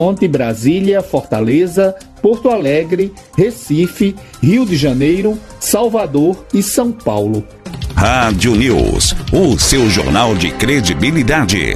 Ponte, Brasília, Fortaleza, Porto Alegre, Recife, Rio de Janeiro, Salvador e São Paulo. Rádio News, o seu jornal de credibilidade.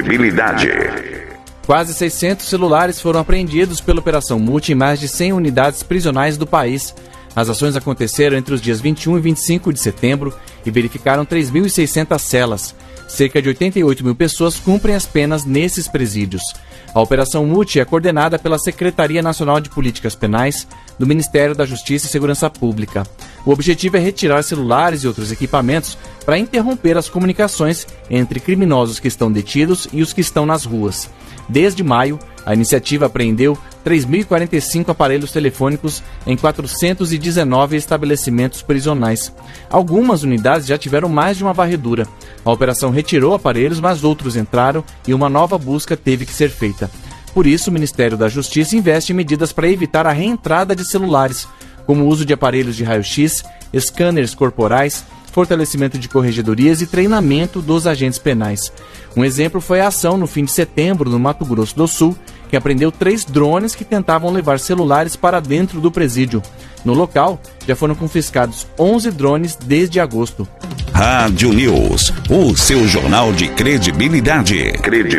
Quase 600 celulares foram apreendidos pela Operação Multi em mais de 100 unidades prisionais do país. As ações aconteceram entre os dias 21 e 25 de setembro e verificaram 3.600 celas. Cerca de 88 mil pessoas cumprem as penas nesses presídios. A Operação Multi é coordenada pela Secretaria Nacional de Políticas Penais do Ministério da Justiça e Segurança Pública. O objetivo é retirar celulares e outros equipamentos para interromper as comunicações entre criminosos que estão detidos e os que estão nas ruas. Desde maio, a iniciativa apreendeu 3.045 aparelhos telefônicos em 419 estabelecimentos prisionais. Algumas unidades já tiveram mais de uma varredura. A operação retirou aparelhos, mas outros entraram e uma nova busca teve que ser feita. Por isso, o Ministério da Justiça investe em medidas para evitar a reentrada de celulares, como o uso de aparelhos de raio-x, scanners corporais, fortalecimento de corregedorias e treinamento dos agentes penais. Um exemplo foi a ação no fim de setembro no Mato Grosso do Sul, que apreendeu 3 drones que tentavam levar celulares para dentro do presídio. No local, já foram confiscados 11 drones desde agosto. Rádio News, o seu jornal de credibilidade.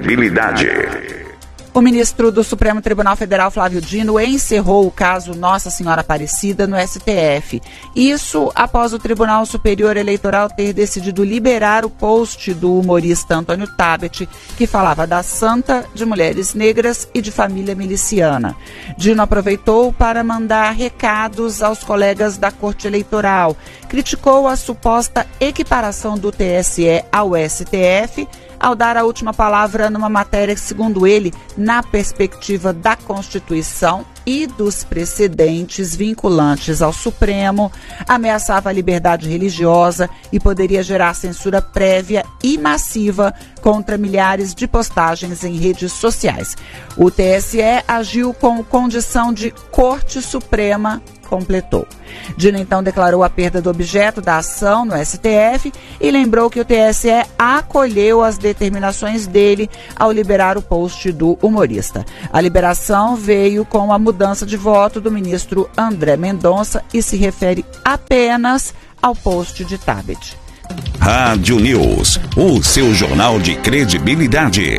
O ministro do Supremo Tribunal Federal, Flávio Dino, encerrou o caso Nossa Senhora Aparecida no STF. Isso após o Tribunal Superior Eleitoral ter decidido liberar o post do humorista Antônio Tabet, que falava da santa, de mulheres negras e de família miliciana. Dino aproveitou para mandar recados aos colegas da Corte Eleitoral. Criticou a suposta equiparação do TSE ao STF, ao dar a última palavra numa matéria que, segundo ele, na perspectiva da Constituição e dos precedentes vinculantes ao Supremo, ameaçava a liberdade religiosa e poderia gerar censura prévia e massiva contra milhares de postagens em redes sociais. O TSE agiu com condição de Corte Suprema, completou. Dino então declarou a perda do objeto da ação no STF e lembrou que o TSE acolheu as determinações dele ao liberar o post do humorista. A liberação veio com a mudança de voto do ministro André Mendonça e se refere apenas ao post de Tabet. Rádio News, o seu jornal de credibilidade.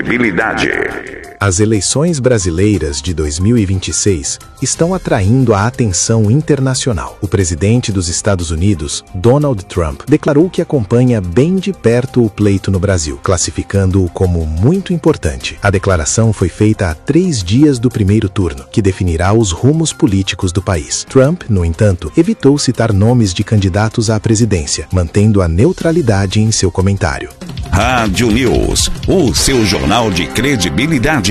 As eleições brasileiras de 2026 estão atraindo a atenção internacional. O presidente dos Estados Unidos, Donald Trump, declarou que acompanha bem de perto o pleito no Brasil, classificando-o como muito importante. A declaração foi feita a 3 dias do primeiro turno, que definirá os rumos políticos do país. Trump, no entanto, evitou citar nomes de candidatos à presidência, mantendo a neutralidade em seu comentário. Rádio News, o seu jornal de credibilidade.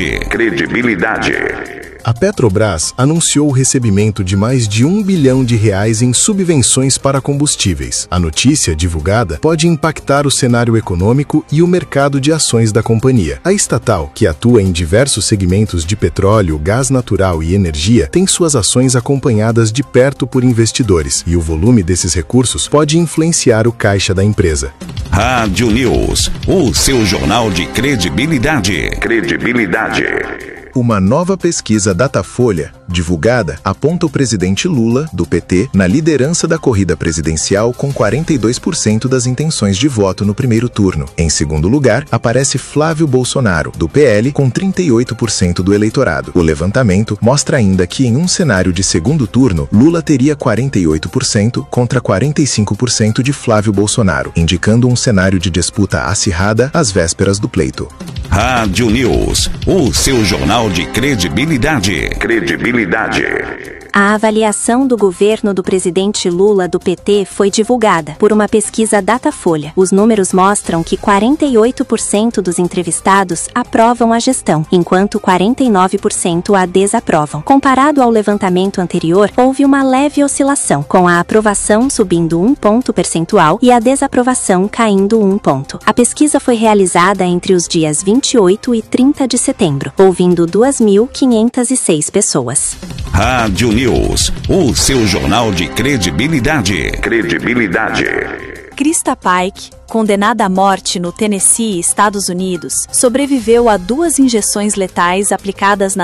A Petrobras anunciou o recebimento de mais de R$1 bilhão em subvenções para combustíveis. A notícia, divulgada, pode impactar o cenário econômico e o mercado de ações da companhia. A estatal, que atua em diversos segmentos de petróleo, gás natural e energia, tem suas ações acompanhadas de perto por investidores, e o volume desses recursos pode influenciar o caixa da empresa. Rádio News, o seu jornal de credibilidade. Uma nova pesquisa Datafolha, divulgada, aponta o presidente Lula, do PT, na liderança da corrida presidencial com 42% das intenções de voto no primeiro turno. Em segundo lugar, aparece Flávio Bolsonaro, do PL, com 38% do eleitorado. O levantamento mostra ainda que, em um cenário de segundo turno, Lula teria 48% contra 45% de Flávio Bolsonaro, indicando um cenário de disputa acirrada às vésperas do pleito. Rádio News, o seu jornal de credibilidade. A avaliação do governo do presidente Lula do PT foi divulgada por uma pesquisa Datafolha. Os números mostram que 48% dos entrevistados aprovam a gestão, enquanto 49% a desaprovam. Comparado ao levantamento anterior, houve uma leve oscilação, com a aprovação subindo 1 ponto percentual e a desaprovação caindo 1 ponto. A pesquisa foi realizada entre os dias 28 e 30 de setembro, ouvindo 2.506 pessoas. Rádio News, o seu jornal de credibilidade. Krista Pike, condenada à morte no Tennessee, Estados Unidos, sobreviveu a 2 injeções letais aplicadas na